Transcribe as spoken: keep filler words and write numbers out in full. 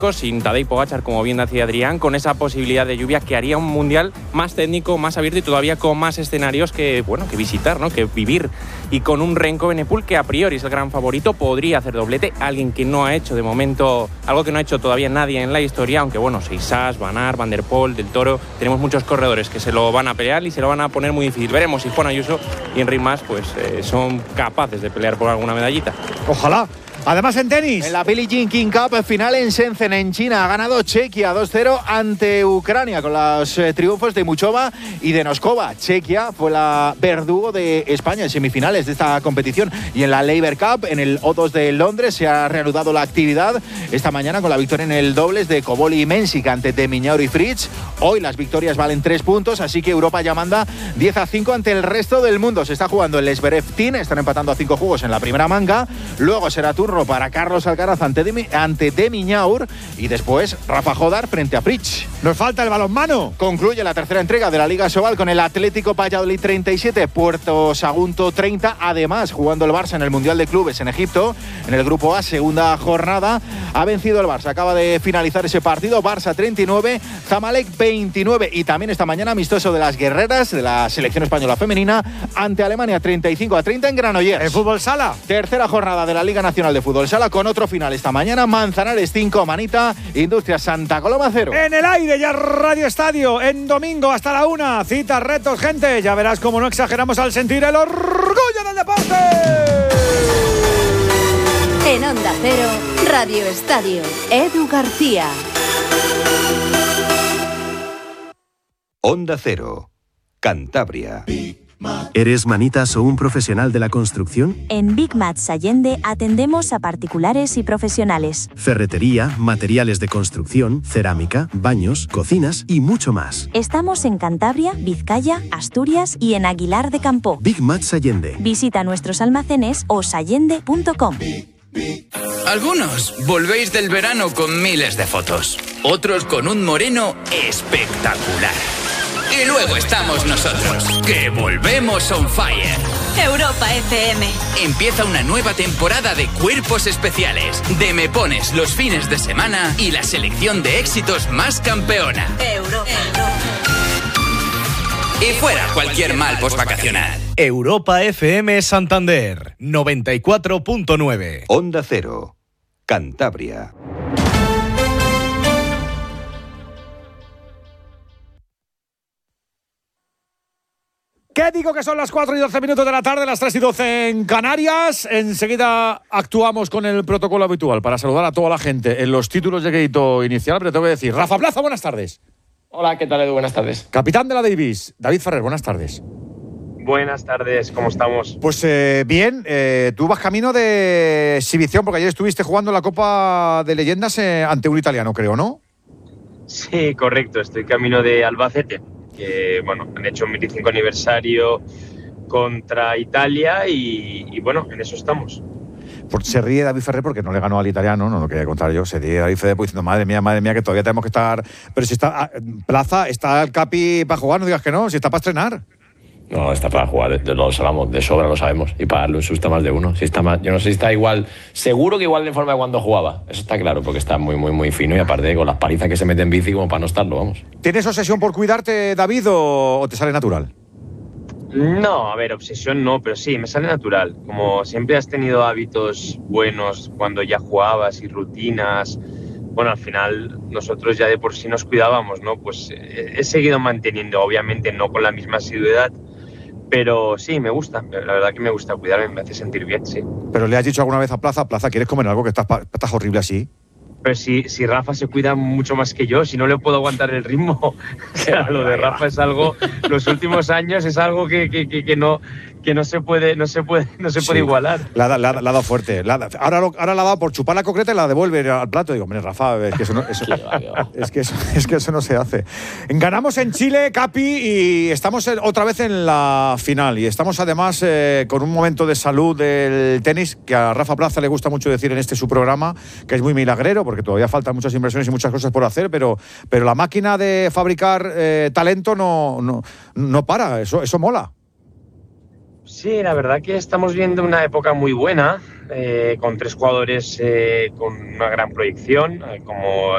sin Tadej Pogačar, como bien decía Adrián, con esa posibilidad de lluvia que haría un mundial más técnico, más abierto y todavía con más escenarios que, bueno, que visitar, ¿no? Que vivir. Y con un Remco Evenepoel que a priori es el gran favorito, podría hacer doblete, alguien que no ha hecho de momento, algo que no ha hecho todavía nadie en la historia, aunque bueno, Seixas, Van Aert, Van der Poel, Del Toro, tenemos muchos corredores que se lo van a pelear y se lo van a poner muy difícil. Veremos si Juan Ayuso y Enric Mas pues eh, son capaces de pelear por alguna medallita. Ojalá. Además, en tenis, en la Billie Jean King Cup, final en Shenzhen, en China, ha ganado Chequia dos cero ante Ucrania con los eh, triunfos de Muchova y de Noskova. Chequia fue la verdugo de España en semifinales de esta competición. Y en la Laver Cup, en el O dos de Londres, se ha reanudado la actividad esta mañana con la victoria en el dobles de Koboli y Mensik ante de Minaur y Fritz. Hoy las victorias valen tres puntos, así que Europa ya manda diez a cinco ante el resto del mundo. Se está jugando el Zverev Team, están empatando a cinco juegos en la primera manga. Luego será turno para Carlos Alcaraz ante de, ante de Minaur y después Rafa Jodar frente a Fritz. Nos falta el balonmano. Concluye la tercera entrega de la Liga Sobal con el Atlético Valladolid treinta y siete, Puerto Sagunto treinta. Además, jugando el Barça en el Mundial de Clubes en Egipto, en el Grupo A, segunda jornada, ha vencido el Barça. Acaba de finalizar ese partido. Barça treinta y nueve, Zamalek veintinueve. Y también esta mañana amistoso de las guerreras de la selección española femenina ante Alemania treinta y cinco a treinta en Granollers. En fútbol sala. Tercera jornada de la Liga Nacional de Fútbol Sala con otro final esta mañana. Manzanares cinco, Manita, Industrias Santa Coloma cero. En el aire ya Radio Estadio, en domingo hasta la una. Citas, retos, gente. Ya verás cómo no exageramos al sentir el orgullo del deporte. En Onda Cero, Radio Estadio, Edu García. Onda Cero, Cantabria. ¿Eres manitas o un profesional de la construcción? En Big Mats Allende atendemos a particulares y profesionales. Ferretería, materiales de construcción, cerámica, baños, cocinas y mucho más. Estamos en Cantabria, Vizcaya, Asturias y en Aguilar de Campoo. Big Mats Allende. Visita nuestros almacenes o sallende punto com. Algunos volvéis del verano con miles de fotos, otros con un moreno espectacular. Y luego estamos nosotros, que volvemos on fire. Europa F M. Empieza una nueva temporada de Cuerpos Especiales, de Me Pones los fines de semana y la selección de éxitos más campeona. Europa. Y fuera cualquier mal postvacacional. Europa F M Santander, noventa y cuatro punto nueve. Onda Cero, Cantabria. ¿Qué digo que son las cuatro y doce minutos de la tarde, las tres y doce en Canarias? Enseguida actuamos con el protocolo habitual para saludar a toda la gente en los títulos de crédito inicial, pero tengo que decir, Rafa Plaza, buenas tardes. Hola, ¿qué tal, Edu? Buenas tardes. Capitán de la Davis, David Ferrer, buenas tardes. Buenas tardes, ¿cómo estamos? Pues eh, bien, eh, tú vas camino de exhibición, porque ayer estuviste jugando la Copa de Leyendas eh, ante un italiano, creo, ¿no? Sí, correcto, estoy camino de Albacete, que bueno, han hecho un veinticinco aniversario contra Italia y, y bueno, en eso estamos. Por, se ríe David Ferrer porque no le ganó al italiano, no lo quería contar yo, se ríe David Ferrer pues, diciendo, madre mía, madre mía, que todavía tenemos que estar... Pero si está Plaza, está el Capi para jugar, no digas que no, si está para estrenar. No, está para jugar, de, lo sabemos, de sobra lo sabemos. Y para darle un susto a más de uno. Si está más, yo no sé si está igual, seguro que igual de forma de cuando jugaba. Eso está claro, porque está muy, muy, muy fino y aparte con las palizas que se mete en bici como para no estarlo, vamos. ¿Tienes obsesión por cuidarte, David, o, o te sale natural? No, a ver, obsesión no, pero sí, me sale natural. Como siempre has tenido hábitos buenos cuando ya jugabas y rutinas, bueno, al final nosotros ya de por sí nos cuidábamos, ¿no? Pues he, he seguido manteniendo, obviamente no con la misma asiduidad, pero sí, me gusta, la verdad que me gusta cuidarme, me hace sentir bien, sí. Pero le has dicho alguna vez a Plaza, Plaza, ¿quieres comer algo que estás, estás horrible así? Pero si, si Rafa se cuida mucho más que yo, si no le puedo aguantar el ritmo, o sea, lo de Rafa es algo, los últimos años es algo que, que, que, que no que no se puede no se puede no se puede sí. igualar. La, la, la ha dado fuerte. La, ahora, lo, ahora la ha dado por chupar la concreta y la devuelve al plato. Digo, hombre, Rafa, es que eso no, eso, es que eso, es que eso no se hace. Ganamos en Chile, Capi, y estamos en, otra vez en la final. Y estamos además eh, con un momento de salud del tenis que a Rafa Plaza le gusta mucho decir en este su programa, que es muy milagrero, porque todavía faltan muchas inversiones y muchas cosas por hacer, pero, pero la máquina de fabricar eh, talento no, no, no para, eso, eso mola. Sí, la verdad que estamos viendo una época muy buena, eh, con tres jugadores eh, con una gran proyección, eh, como